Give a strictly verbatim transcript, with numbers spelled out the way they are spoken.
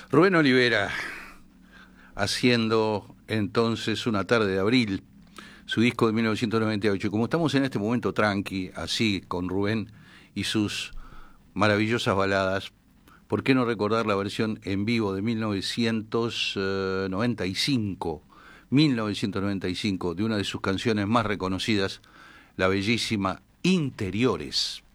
Rubén Olivera, haciendo entonces Una tarde de abril, su disco de mil novecientos noventa y ocho. Como estamos en este momento tranqui, así, con Rubén y sus maravillosas baladas, ¿por qué no recordar la versión en vivo de mil novecientos noventa y cinco? mil novecientos noventa y cinco, de una de sus canciones más reconocidas, la bellísima Interiores.